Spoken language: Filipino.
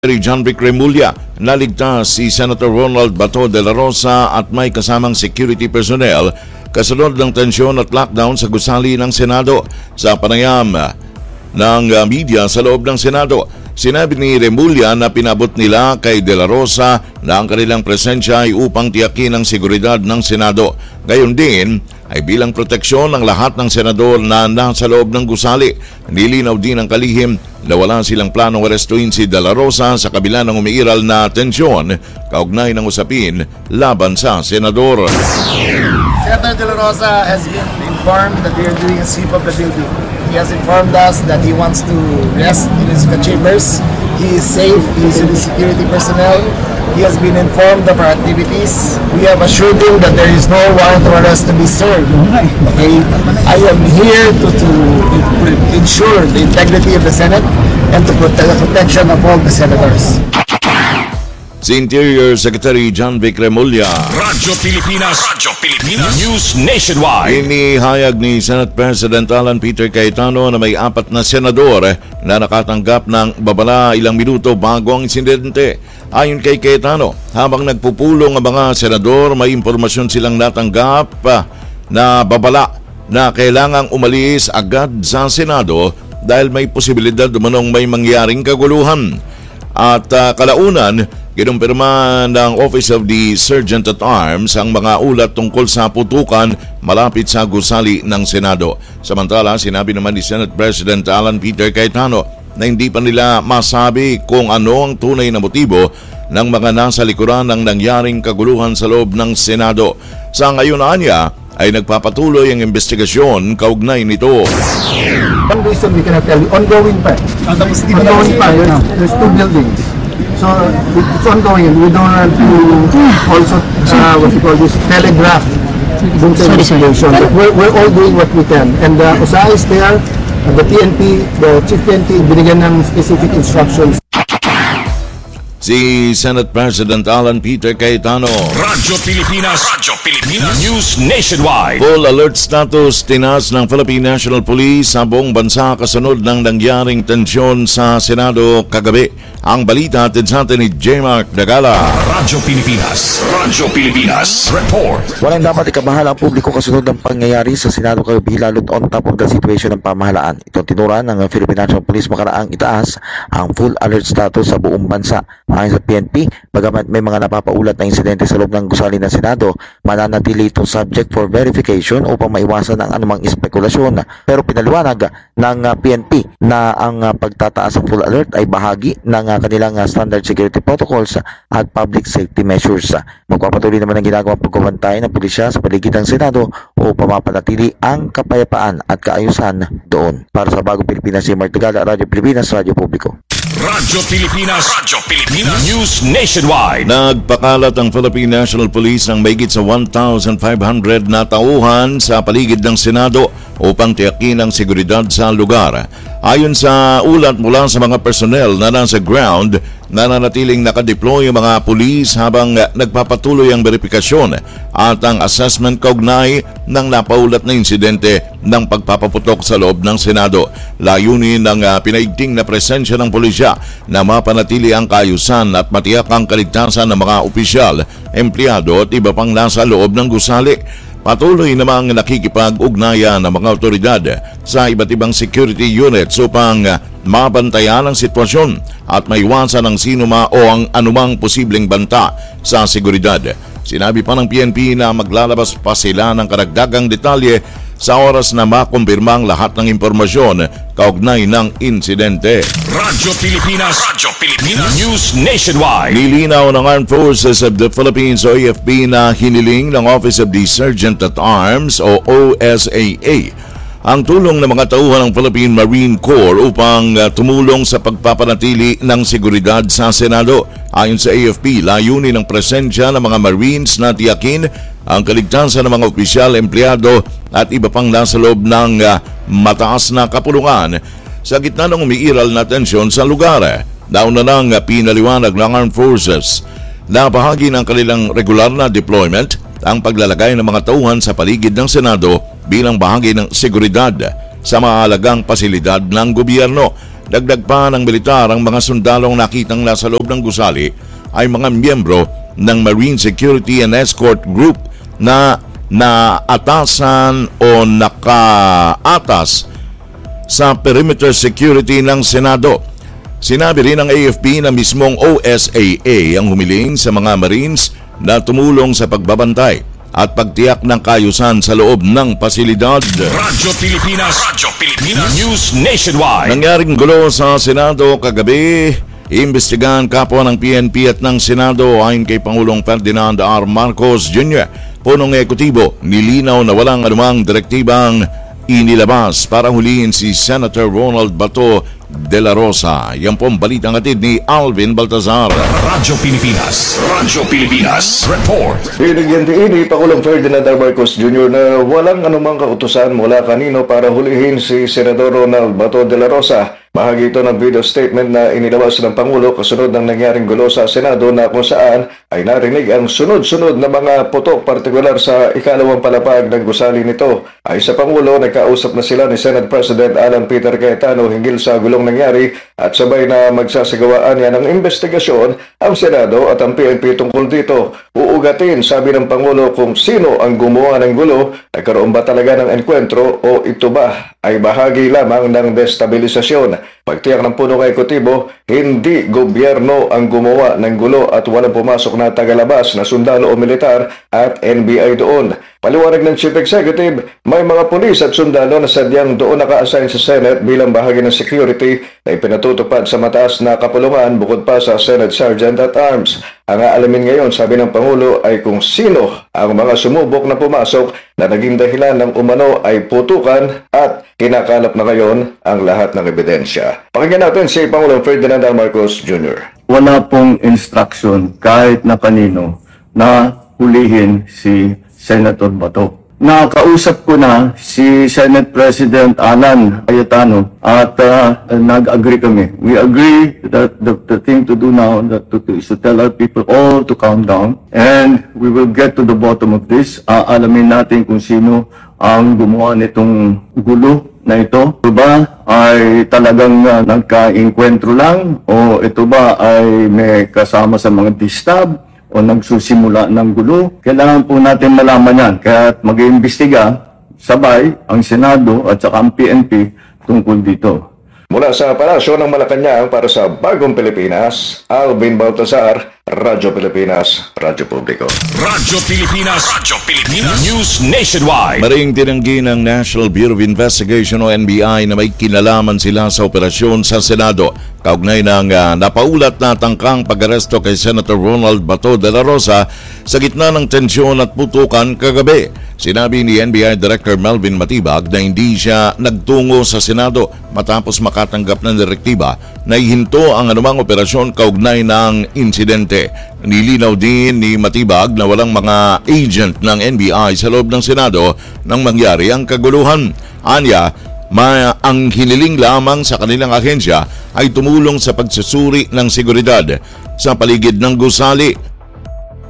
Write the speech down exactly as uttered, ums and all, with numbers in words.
John Vic Remulla, naligtas si Senator Ronald Bato de la Rosa at may kasamang security personnel kasunod ng tensyon at lockdown sa gusali ng Senado. Sa panayam ng media sa loob ng Senado, sinabi ni Remulla na pinabot nila kay de la Rosa na ang kanilang presensya ay upang tiyakin ang seguridad ng Senado. Gayon din ay bilang proteksyon ng lahat ng senador na nasa loob ng gusali. Nilinaw din ang kalihim na wala silang planong arestuin si de la Rosa sa kabila ng umiiral na tensyon kaugnay ng usapin laban sa senador. Senator de la Rosa has been informed that they are doing a sweep of the building. He has informed us that he wants to rest in his chambers. He is safe. He is with his security personnel. He has been informed of our activities. We have assured him that there is no warrant of arrest to be served. Okay, I am here to, to ensure the integrity of the Senate and to protect the protection of all the senators. Si Interior Secretary John Vic Remulla, Radyo Pilipinas, Radyo Pilipinas, News Nationwide. inihayag ni Senate President Alan Peter Cayetano na may apat na senador na nakatanggap ng babala ilang minuto bago ang insidente. Ayon kay Cayetano, habang nagpupulong ang mga senador, may impormasyon silang natanggap na babala na kailangang umalis agad sa Senado dahil may posibilidad umanong may mangyaring kaguluhan. At uh, kalaunan, kinumpirma ng Office of the Sergeant at Arms ang mga ulat tungkol sa putukan malapit sa gusali ng Senado. Samantala, sinabi naman ni Senate President Alan Peter Cayetano na hindi pa nila masabi kung ano ang tunay na motibo ng mga nasa likuran ng nangyaring kaguluhan sa loob ng Senado. Sa ngayon niya ay nagpapatuloy ang investigasyon kaugnay nito. One reason we cannot tell you, ongoing pa. Ongoing pa, you know, there's two buildings. So it's ongoing and we don't want to also, uh, what you call this, telegraph dun sa investigation. But we're, we're all doing what we can. And uh, O S A is there, uh, the P N P, the Chief P N P, binigyan ng specific instructions. Si Senate President Alan Peter Cayetano, Radyo Pilipinas, Radyo Pilipinas, News Nationwide. full alert status tinas ng Philippine National Police sa buong bansa kasunod ng nangyaring tensyon sa Senado kagabi. Ang balita atin sa atin ni J. Mark Dagala. Radyo Pilipinas, Radyo Pilipinas, Report. Walang dapat ikabahala ang publiko kasunod ng pangyayari sa Senado kagabi lalo't on top of the situation ng pamahalaan. Ito tinuran ng Philippine National Police makaraang itaas ang full alert status sa buong bansa. Ayon sa P N P, bagamat may mga napapaulat na insidente sa loob ng gusali ng Senado, mananatili itong subject for verification upang maiwasan ang anumang espekulasyon. Pero pinaliwanag ng P N P na ang pagtataas ng full alert ay bahagi ng kanilang standard security protocols at public safety measures. Magpapatuloy naman ang ginagawang pagbabantay ng pulisya sa paligid ng Senado upang mapanatili ang kapayapaan at kaayusan doon. Para sa Bagong Pilipinas, si Mark Dagala, Radyo Pilipinas, Radyo Publiko. Radyo Pilipinas, Radyo Pilipinas, News Nationwide. Nagpakalat ang Philippine National Police ng mahigit sa one thousand five hundred na tauhan sa paligid ng Senado upang tiyakin ang seguridad sa lugar. Ayon sa ulat mula sa mga personnel na nasa ground, nananatiling nakadeploy ang mga pulis habang nagpapatuloy ang verifikasyon at ang assessment kaugnay ng napaulat na insidente ng pagpapaputok sa loob ng Senado. Layunin ng uh, pinaigting na presensya ng pulisya na mapanatili ang kaayusan at matiyak ang kaligtasan ng mga opisyal, empleyado at iba pang nasa loob ng gusali. Patuloy namang nakikipag-ugnayan ng mga otoridad sa iba't ibang security units upang mabantayan ang sitwasyon at maiwasan ang sinuma o ang anumang posibleng banta sa seguridad. Sinabi pa ng P N P na maglalabas pa sila ng karagdagang detalye sa oras na makumpirma ang lahat ng impormasyon kaugnay ng insidente. Radyo Pilipinas, Radyo Pilipinas, News Nationwide. Nilinaw ng Armed Forces of the Philippines o A F P na hiniling ng Office of the Sergeant at Arms o O S A A ang tulong ng mga tauhan ng Philippine Marine Corps upang uh, tumulong sa pagpapanatili ng seguridad sa Senado. Ayon sa A F P, layunin ng presensya ng mga Marines na tiyakin ang kaligtasan ng mga opisyal, empleyado at iba pang nasa loob ng uh, mataas na kapulungan sa gitna ng umiiral na tensyon sa lugar. Nauna nang uh, pinaliwanag ng Armed Forces na bahagi ng kanilang regular na deployment ang paglalagay ng mga tauhan sa paligid ng Senado bilang bahagi ng seguridad sa mahalagang pasilidad ng gobyerno. Dagdag pa ng militar, ang mga sundalong nakitang nasa loob ng gusali ay mga miyembro ng Marine Security and Escort Group na naatasan o nakaatas sa perimeter security ng Senado. Sinabi rin ng A F P na mismong O S A A ang humiling sa mga Marines na tumulong sa pagbabantay at pagtiyak ng kaayusan sa loob ng pasilidad. Radyo Pilipinas, Radyo Pilipinas, News Nationwide. Nangyaring gulo sa Senado kagabi. Iimbestigahan kapwa ng P N P at ng Senado ayon kay Pangulong Ferdinand R. Marcos Junior Punong ekutibo, nilinaw na walang anumang direktibang inilabas para hulihin si Senator Ronald Bato de la Rosa. Yan po ang balitang atid ni Alvin Baltazar. Radyo Pilipinas, Radyo Pilipinas, Report. Binigyan din ni Pangulong Ferdinand R. Marcos Junior na walang anumang kautusan mula kanino para hulihin si Senador Ronald Bato de la Rosa. Bahagi ito ng video statement na inilabas ng Pangulo kasunod ng nangyaring gulo sa Senado na kung saan ay narinig ang sunod-sunod na mga putok partikular sa ikalawang palapag ng gusali nito. Ay sa Pangulo, nagkausap na sila ni Senate President Alan Peter Cayetano hinggil sa gulong nangyari at sabay na magsasagawaan niya ng investigasyon ang Senado at ang P N P tungkol dito. Uugatin, sabi ng Pangulo, kung sino ang gumawa ng gulo, nagkaroon ba talaga ng enkwentro o ito ba ay bahagi lamang ng destabilisasyon. Pagtiyak ng punong ekutibo, hindi gobyerno ang gumawa ng gulo at walang pumasok na tagalabas na sundalo o militar at N B I doon. Paliwanag ng Chief Executive, may mga pulis at sundalo na sadyang doon naka-assign sa Senate bilang bahagi ng security na ipinatutupad sa mataas na kapulungan bukod pa sa Senate Sergeant at Arms. Ang aalamin ngayon, sabi ng Pangulo, ay kung sino ang mga sumubok na pumasok na naging dahilan ng umano ay putukan at kinakalap na ngayon ang lahat ng ebidensya. Pakinggan natin si Pangulong Ferdinand R. Marcos Junior Wala pong instruction kahit na kanino na hulihin si Senator Bato. Nakausap ko na si Senate President Alan Cayetano at uh, nag-agree kami. We agree that the, the thing to do now that to, to, is to tell our people all to calm down and we will get to the bottom of this. Uh, alamin natin kung sino ang gumawa nitong gulo na ito. Ito ba ay talagang uh, nagka-enkwentro lang o ito ba ay may kasama sa mga distab o nagsusimula ng gulo? Kailangan po natin malaman yan. Kaya mag-iimbestiga sabay ang Senado at saka ang P N P tungkol dito. Mula sa Palasyo ng Malacanang para sa Bagong Pilipinas, Alvin Baltazar, Radyo Pilipinas, Radyo Publiko. Radyo Pilipinas, Radyo Pilipinas, News Nationwide. Maring tinanggi ng National Bureau of Investigation o N B I na may kinalaman sila sa operasyon sa Senado kaugnay ng uh, napaulat na tangkang pag-aresto kay Senator Ronald Bato de la Rosa sa gitna ng tensyon at putukan kagabi. Sinabi ni N B I Director Melvin Matibag na hindi siya nagtungo sa Senado matapos makatanggap ng direktiba na ihinto ang anumang operasyon kaugnay ng insidente. Nilinaw din ni Matibag na walang mga agent ng N B I sa loob ng Senado nang mangyari ang kaguluhan. Anya, ma ang hiniling lamang sa kanilang ahensya ay tumulong sa pagsusuri ng seguridad sa paligid ng gusali.